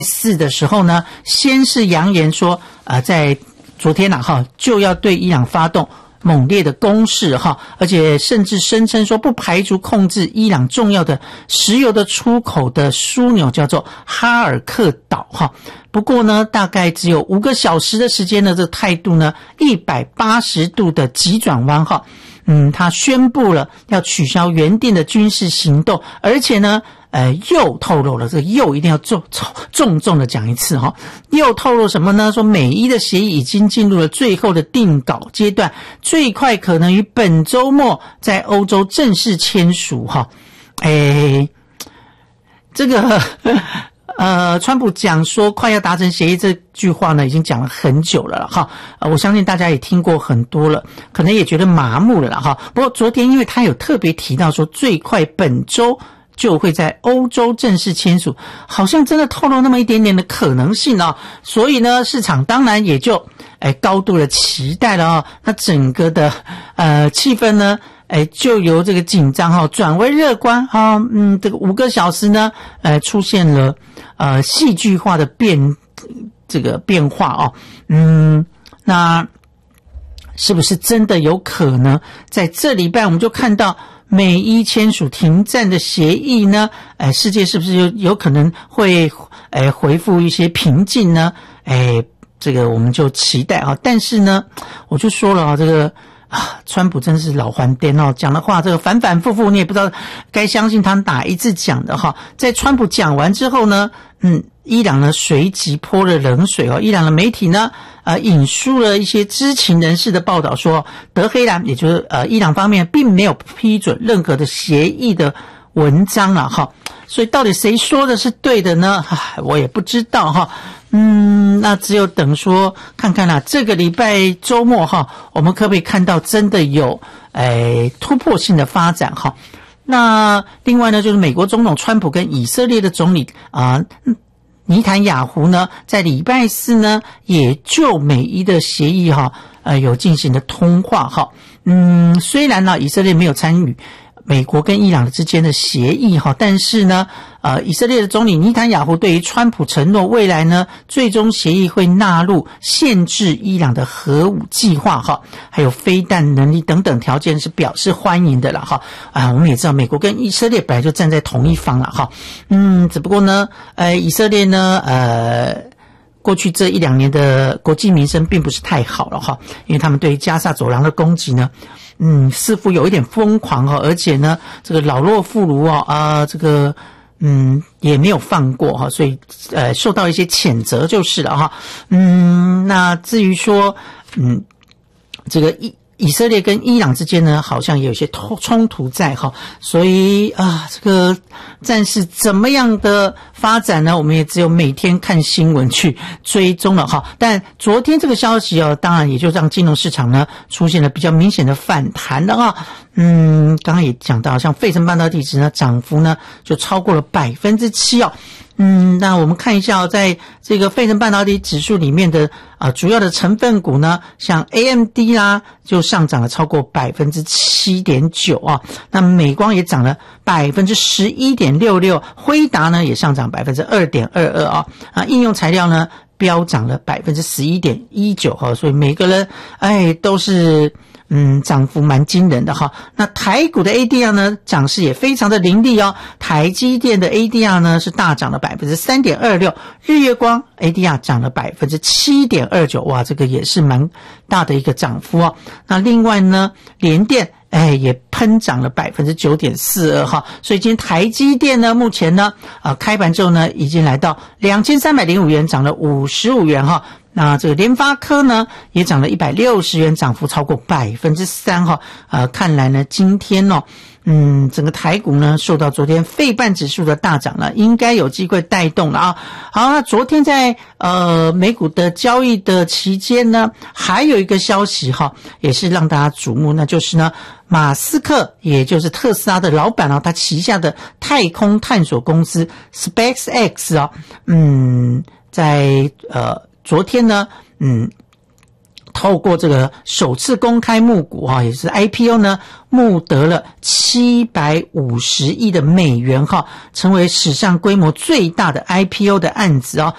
4的时候呢，先是扬言说，在昨天就要对伊朗发动猛烈的攻势而且甚至声称说不排除控制伊朗重要的石油的出口的枢纽，叫做哈尔克岛不过呢，大概只有5个小时的时间呢，这态度呢180度的急转弯他宣布了要取消原定的军事行动，而且呢又透露了，这个又一定要重的讲一次又透露什么呢？说美伊的协议已经进入了最后的定稿阶段，最快可能于本周末在欧洲正式签署这个川普讲说快要达成协议这句话呢，已经讲了很久了我相信大家也听过很多了，可能也觉得麻木了不过昨天因为他有特别提到说最快本周就会在欧洲正式签署，好像真的透露那么一点点的可能性所以呢，市场当然也就高度的期待了那整个的气氛呢就由这个紧张转为乐观这个5个小时呢出现了戏剧化的变化那是不是真的有可能在这礼拜我们就看到美伊签署停战的协议呢？世界是不是有可能会恢复一些平静呢？这个我们就期待但是呢，我就说了这个川普真是老还颠讲的话这个反反复复，你也不知道该相信他哪一次讲的在川普讲完之后呢，伊朗呢随即泼了冷水伊朗的媒体呢引述了一些知情人士的报道说，德黑兰也就是伊朗方面并没有批准任何的协议的文章所以到底谁说的是对的呢？我也不知道那只有等说看看这个礼拜周末我们可不可以看到真的有突破性的发展那另外呢，就是美国总统川普跟以色列的总理尼坦雅胡呢，在礼拜4呢，也就美伊的协议有进行的通话虽然呢，以色列没有参与美国跟伊朗之间的协议但是呢以色列的总理尼坦雅胡对于川普承诺未来呢最终协议会纳入限制伊朗的核武计划还有飞弹能力等等条件是表示欢迎的啦我们也知道美国跟以色列本来就站在同一方啦只不过呢以色列呢过去这1-2年的国际名声并不是太好了因为他们对于加萨走廊的攻击呢似乎有一点疯狂而且呢这个老弱妇孺这个也没有放过所以受到一些谴责就是了那至于说这个以色列跟伊朗之间呢好像也有些冲突在所以这个战事怎么样的发展呢，我们也只有每天看新闻去追踪了但昨天这个消息当然也就让金融市场呢出现了比较明显的反弹了刚刚也讲到像费城半导体指呢涨幅呢就超过了 7% 那我们看一下在这个费城半导体指数里面的主要的成分股呢，像 AMD 啦就上涨了超过 7.9% 那美光也涨了 11.66%， 辉达呢也上涨 2.22% 应用材料呢飙涨了 11.19%所以每个人都是涨幅蛮惊人的那台股的 ADR 呢涨势也非常的凌厉台积电的 ADR 呢是大涨了 3.26%， 日月光 ADR 涨了 7.29%， 哇，这个也是蛮大的一个涨幅那另外呢联电也喷涨了 9.42% 所以今天台积电呢目前呢开盘之后呢已经来到2305元，涨了55元那这个联发科呢也涨了160元，涨幅超过 3%看来呢今天整个台股呢受到昨天费半指数的大涨了，应该有机会带动了好，那昨天在美股的交易的期间呢，还有一个消息也是让大家瞩目，那就是呢马斯克也就是特斯拉的老板他旗下的太空探索公司 SpaceX 在昨天呢透过这个首次公开募股也是 IPO 呢，募得了750亿的美元成为史上规模最大的 IPO 的案子